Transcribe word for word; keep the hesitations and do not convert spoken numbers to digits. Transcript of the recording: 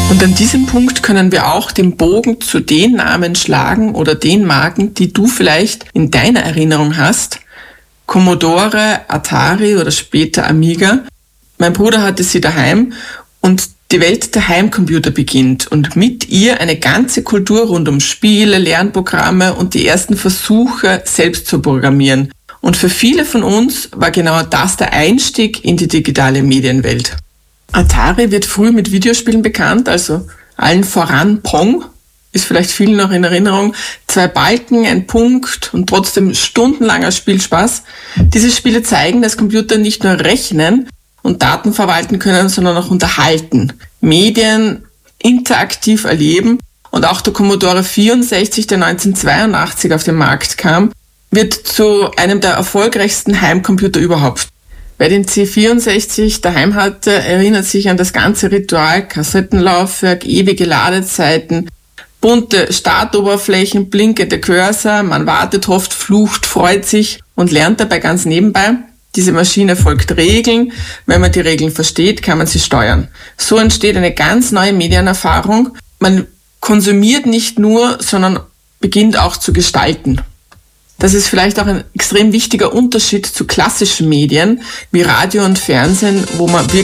Und an diesem Punkt können wir auch den Bogen zu den Namen schlagen oder den Marken, die du vielleicht in deiner Erinnerung hast. Commodore, Atari oder später Amiga. Mein Bruder hatte sie daheim und die Welt der Heimcomputer beginnt und mit ihr eine ganze Kultur rund um Spiele, Lernprogramme und die ersten Versuche, selbst zu programmieren. Und für viele von uns war genau das der Einstieg in die digitale Medienwelt. Atari wird früh mit Videospielen bekannt, also allen voran Pong, ist vielleicht vielen noch in Erinnerung. Zwei Balken, ein Punkt und trotzdem stundenlanger Spielspaß. Diese Spiele zeigen, dass Computer nicht nur rechnen und Daten verwalten können, sondern auch unterhalten, Medien interaktiv erleben. Und auch der Commodore vierundsechzig, der neunzehnhundertzweiundachtzig auf den Markt kam, wird zu einem der erfolgreichsten Heimcomputer überhaupt. Wer den C vierundsechzig daheim hatte, erinnert sich an das ganze Ritual, Kassettenlaufwerk, ewige Ladezeiten, bunte Startoberflächen, blinkende Cursor, man wartet, hofft, flucht, freut sich und lernt dabei ganz nebenbei. Diese Maschine folgt Regeln. Wenn man die Regeln versteht, kann man sie steuern. So entsteht eine ganz neue Medienerfahrung. Man konsumiert nicht nur, sondern beginnt auch zu gestalten. Das ist vielleicht auch ein extrem wichtiger Unterschied zu klassischen Medien wie Radio und Fernsehen, wo man wirklich